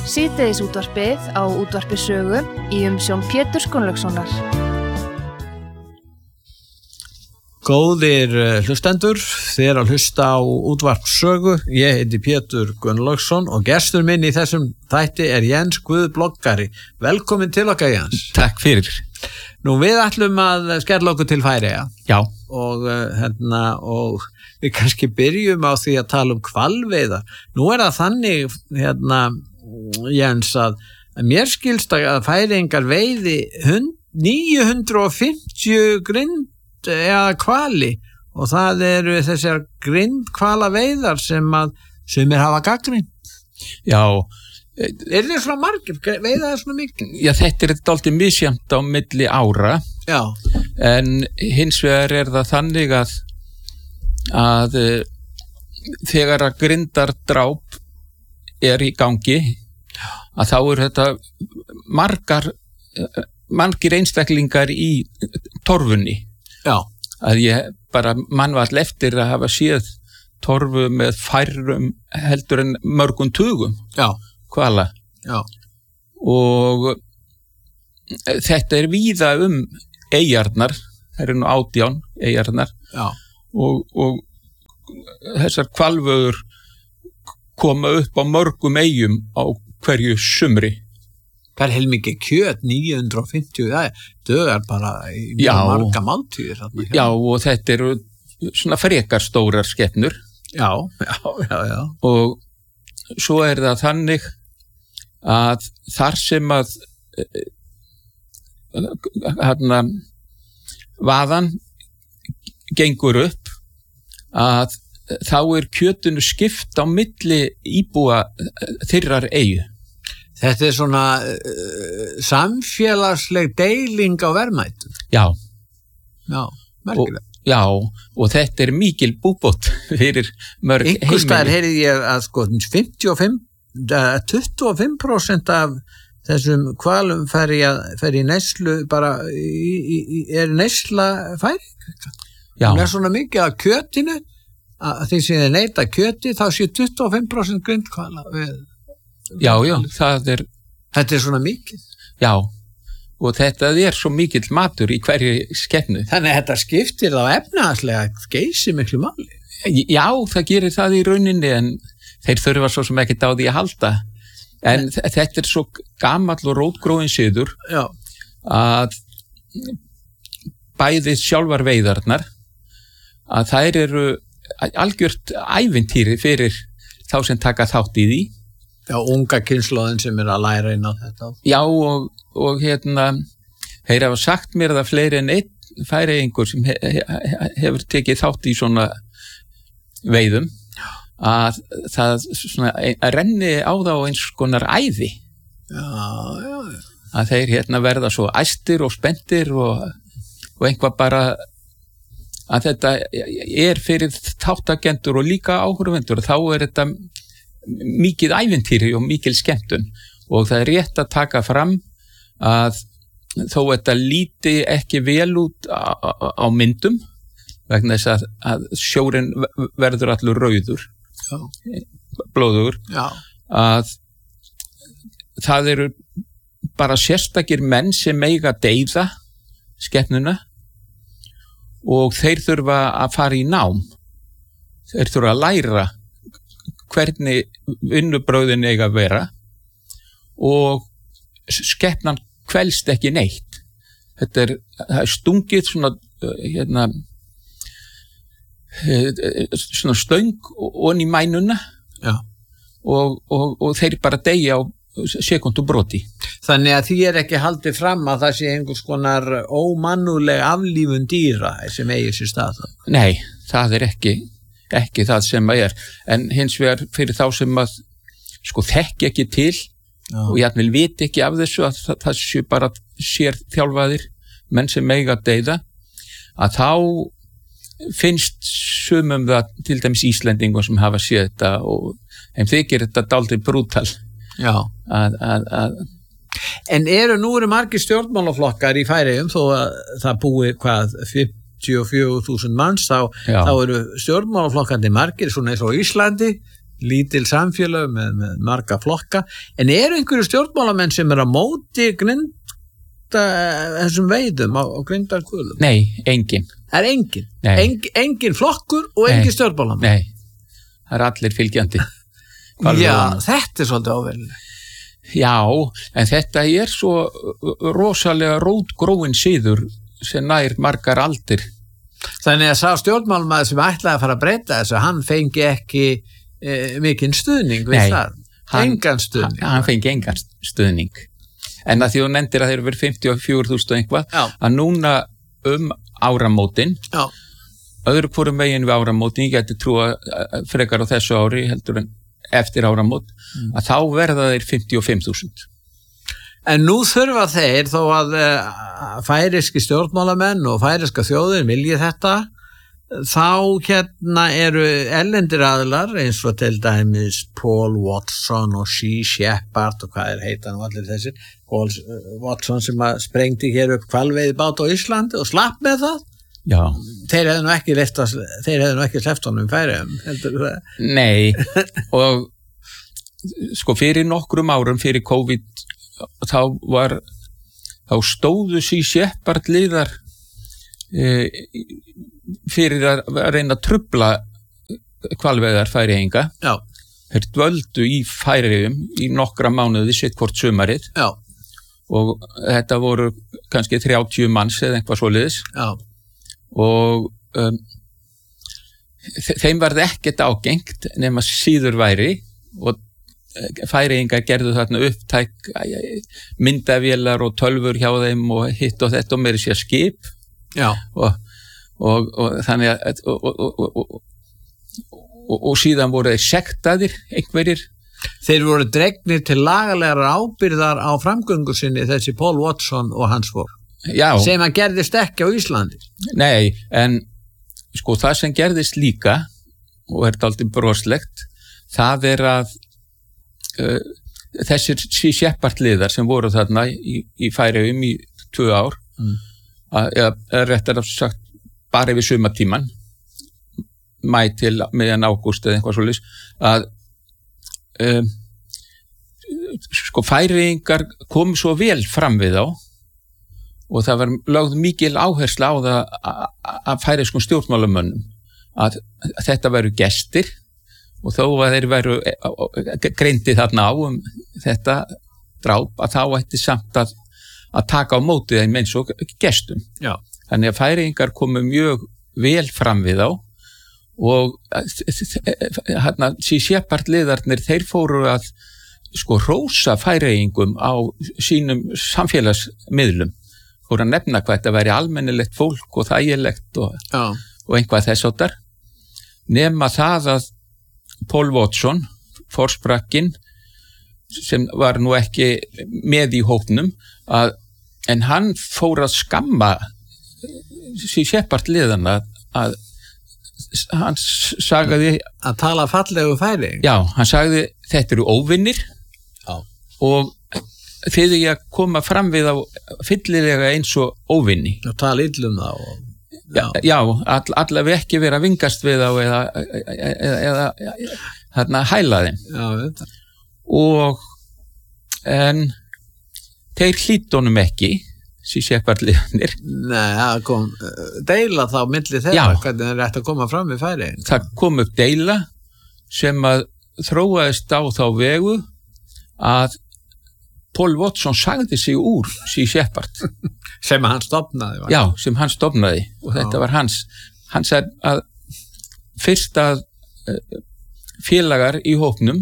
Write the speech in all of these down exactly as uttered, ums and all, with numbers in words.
Síðdegis útvarpið á útvarpi Sögu í umsjón Péturs Gunnlaugssonar. Góðir hlustendur, þið er að hlusta á útvarp Sögu. Ég heiti Pétur Gunnlaugsson og gestur minn í þessum þætti er Jens Guð bloggari. Velkomin til okkar, Jens. Takk fyrir. Nú við ætlum að skella okkur til Færeyja. Já. Og hérna og við kannski byrjum á því að tala um hvalveiðar. Nú er það þannig hérna Jens að mér skilst að Færeyingar veiði níu hundruð fimmtíu grind eða hvali og það eru þessar grindhvala veiðar sem að sumir hafa gagnrýnt. Já. Er það svona margir? Veiða það svona mikið? Já, þetta er dálítið misjafnt á milli ára. Já. En hins vegar er það þannig að að þegar að grindardráp er í gangi að þá eru þetta margar margir einstaklingar í torfunni. Já. Að ég bara mann var all eftir að hafa séð torfu með færrum heldur en mörgum tugum. Já. Hvala. Já. Og þetta er víða um eyjarnar, það eru nú átján eyjarnar. Já. Og, og þessar hvalvöður koma upp á mörgum eyjum á hverju sumri. Það er heilmikið kjöt, níu hundruð fimmtíu, það dögar bara í já, marga máltíðir. Já, og þetta eru svona frekar stórar skepnur. Já, já, já, já. Og svo er það þannig að þar sem að hérna vaðan gengur upp að þá er kjötinu skipt á milli íbúa þeirrar eyju. Þetta er svona uh, samfélagsleg deiling á verðmætum. Já. Já, merkilega. Og, já, og þetta er mikil búbót fyrir mörg heimili. Einhvers staðar heyrði ég að sko fimmtíu og fimm, tuttugu og fimm prósent af þessum hvalum fer í, fer í neyslu bara, í, í, er neysla færing. Já. Það er svona mikið af kjötinu, að því sem þið neita kjöti, þá sé tuttugu og fimm prósent grindhvala við. Já, já, það er... Þetta er svona mikið. Já, og þetta er svo mikill matur í hverju skepnu. Þannig að þetta skiptir þá efnahagslega geysi miklu máli. Já, það gerir það í rauninni, en þeir þurfa svo sem ekki á því að halda. En Nei. Þetta er svo gamall og rótgróin siður já. Að bæði sjálfar veiðarnar, að þær eru algjört ævintýri fyrir þá sem taka þátt í því. Já, unga kynslóðin sem er að læra inn á þetta. Já, og, og hérna, þeir hafa sagt mér að fleiri en einn Færeyingur sem he, he, hefur tekið þátt í svona veiðum, að það svona, að renni á þá eins konar æði. Já, já, já. Að þeir hérna verða svo æstir og spenntir og, og einhvað bara, að þetta er fyrir þáttakendur og líka áhorfendur, og þá er þetta mikið ævintýri og mikil skemmtun og það er rétt að taka fram að þó þetta líti ekki vel út á, á myndum vegna þess að, að sjórinn verður allur rauður já. Blóður já. Að það eru bara sérstakir menn sem eiga deyða skepnuna og þeir þurfa að fara í nám, þeir þurfa að læra hvernig vinnubrögðin eiga að vera og skepnan kvelst ekki neitt. Þetta er, það er stungið svona, hérna, svona stöng onni í mænuna og, og, og þeir bara deyja á sekundu broti. Þannig að því er ekki haldið fram að það sé einhvers konar ómannuleg aflífun dýra sem eigi sér stað. Nei, það er ekki ekki það sem að er, en hins vegar fyrir þá sem að sko þekki ekki til já. Og ég vil viti ekki af þessu að það, það sé bara sér þjálfaðir menn sem eiga að deyða að þá finnst sumum það til dæmis Íslendingum sem hafa séð þetta og þeim þykir þetta dálítið brútal já. Að, að, að En eru nú eru margir stjórnmálaflokkar í Færeyjum þó að það búi hvað fimmtíu og fjögur þúsund manns þá, þá eru stjórnmálaflokkandi margir svona eins og Íslandi lítil samfélög með, með marga flokka, en eru einhverju stjórnmálamenn sem er að móti grinda þessum veiðum á, á grindarkulum? Nei, engin. Það er engin? Eng, engin flokkur og engin stjórnmálamenn? Nei, það er allir fylgjandi. Já, þetta er svolítið áverðilega. Já, en þetta er svo rosalega rótgróin síður sem nær margar aldir. Þannig að sá stjórnmálmaður sem ætlaði að fara að breyta þessu, hann fengi ekki e, mikinn stuðning við Nei, það? Hann, engan stuðning? Hann, hann fengi engan stuðning. En að því þú nefndir að þeir eru verið fimmtíu og fjögur þúsund og einhvað, Já. að núna um áramótin, Já. öðru hvorum veginn við áramótin, ég geti trúa frekar á þessu ári heldur en eftir áramót, mm. að þá verða þeir fimmtíu og fimm þúsund. En nú þurfa þeir þó að uh, færiski stjórnmálamenn og færiska þjóðin vilji þetta, þá hérna eru erlendir aðilar eins og til dæmis Paul Watson og Sea Shepherd og hvað er heitan og allir þessir, Paul Watson sem að sprengdi hér upp hvalveiðibát á Íslandi og slapp með það. Já. Þeir hefðu nú ekki left að, þeir hefðu nú ekki sleppt honum Færeyjum, heldur það? Nei, og sko fyrir nokkrum árum fyrir COVID þá var þá stóðu Sea Shepherd liðar e, fyrir að reyna að trufla hvalveiðar Færeyinga. Já. Þeir dvöldu í Færeyjum í nokkra mánuði sitt hvort sumarið. Já. Og þetta voru kannski þrjátíu manns eða eitthvað svoleiðis. Já. Og um, þeim varð ekkert ágengt nema síður væri og Færeyingar gerðu þarna upptæk myndavélar og tölvur hjá þeim og hitt og þetta og meiri sér skip. Já. Og, og, og þannig að og, og, og, og, og síðan voru þeir sektaðir einhverjir. Þeir voru dregnir til lagalegar ábyrðar á framgöngu sinni þessi Paul Watson og hans fólk. Já. Sem að gerðist ekki á Íslandi. Nei, en sko það sem gerðist líka og er dálítið broslegt, það er að uh, þessir Sea Shepherd liðar sem voru þarna í, í Færeyjum í tvö ár, mm. að, eða réttar að sagt bara yfir sumartíman, mæ til meðan ágúst eða eitthvað svoleiðis, að um, sko Færeyingar komu svo vel fram við þá og það var lögð mikil áhersla á það að færeyskum stjórnmálamönnum að þetta væru gestir og þó að þeir væru greindi þarna á um þetta dráp að þá ætti samt að, að taka á móti þeim eins og gestum. Já. Þannig að Færeyingar komu mjög vel fram við þá og hérna Sea Shepherd liðarnir þeir fóru að sko hrósa Færeyingum á sínum samfélagsmiðlum, fóru að nefna hvað þetta væri almennilegt fólk og þægilegt og, og einhvað þess áttar, nema það að Paul Watson, forsprakkin, sem var nú ekki með í hópnum, að, en hann fór að skamma Sea Shepherd liðana að hann sagði að tala fallegu Færeying. Já, hann sagði þetta eru óvinnir Já. Og þegar ég að koma fram við á fyllilega eins og óvinni. Og tala illum þá. Og, já, já all, allavega ekki vera að vingast við þá eða, eða, eða þarna hæla þeim. Já, þetta. Og en þeir hlýttunum ekki, Sea Shepherd liðanir. Nei, það kom deila þá milli þeirra, já. Hvernig þeir ætti að koma fram við Færeying. Það kom upp deila sem að þróaðist á þá vegu að Paul Watson sagði sig úr Sea Shepherd. Sem hann stofnaði. Já, sem hann stofnaði og þetta Já. Var hans. Hann sagði að fyrst að félagar í hópnum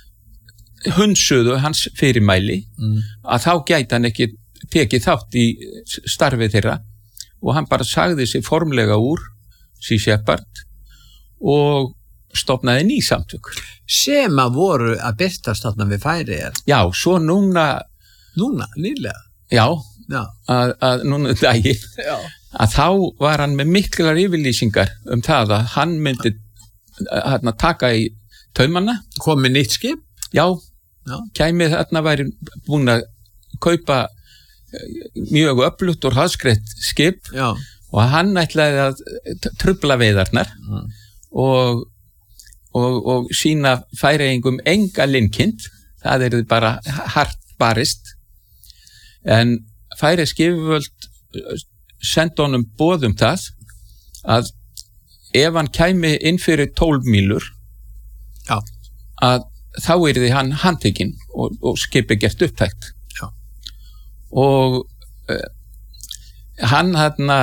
hundsuðu hans fyrirmæli mm. að þá gæti hann ekki tekið þátt í starfið þeirra og hann bara sagði sig formlega úr Sea Shepherd og stofnaði ný samtök. Sem að voru að byrtast þarna við Færeyjar. Já, svo núna... Núna, nýlega? Já, Já. Að, að núna daginn, Já. Að þá var hann með miklar yfirlýsingar um það að hann myndi að taka í taumanna. Komið nýtt skip? Já, Já. Kæmið þarna væri búin að kaupa mjög öflugt og hraðskreitt skip Já. Og hann ætlaði að trufla veiðarnar mm. og og, og sína Færeyingum enga linkind, það er bara hart barist, en færeysk yfirvöld senda honum boð um það að ef hann kæmi inn fyrir tólf mílur Já. að þá yrði hann handtekinn og, og skipi gert upptækt. Já. Og uh, hann hann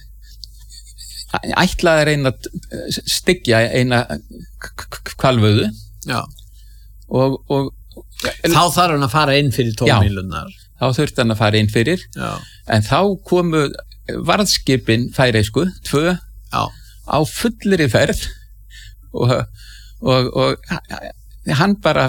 ætlaði að reyna að styggja eina hvalvöðu. Já. Og, og þá þarf hann að fara inn fyrir tólf mílunar. Þá þurfti hann að fara inn fyrir. Já. En þá komu varðskipin færeysku, tvö, Já. á fullri ferð og, og, og hann bara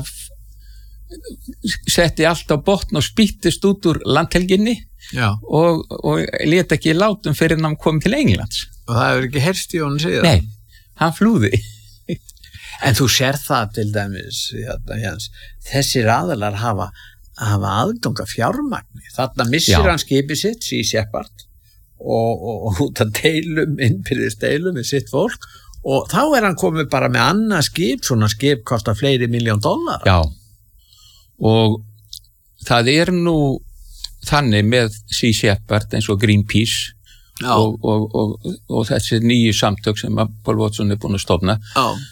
setti allt á botn og spýttist út úr landhelginni og, og lét ekki látum fyrir hann kom til Englands. Og það hefur ekki heyrst í honum síðan? Nei, hann flúði. En þú sér það til dæmis, Jens, þessir aðilar hafa, hafa aðganga fjármagni. Þarna missir Já. Hann skipið sitt, Sea Shepherd, og, og, og út að deilum, innbyrðist deilum með sitt fólk, og þá er hann komið bara með annað skip, svona skip kostar fleiri miljón dollar. Já, og það er nú þannig með Sea Shepherd eins og Greenpeace og, og, og, og þessi nýju samtök sem Paul Watson er búin að stofna, Já.